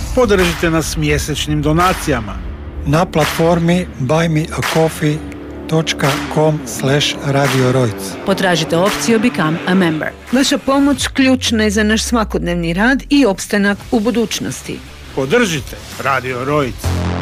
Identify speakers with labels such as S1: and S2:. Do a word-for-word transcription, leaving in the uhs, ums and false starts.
S1: Podržite nas mjesečnim donacijama
S2: na platformi buy me a coffee dot com slash radio rojc.
S3: Potražite opciju Become a Member.
S4: Vaša pomoć ključna je za naš svakodnevni rad i opstanak u budućnosti.
S1: Podržite Radio Rojc.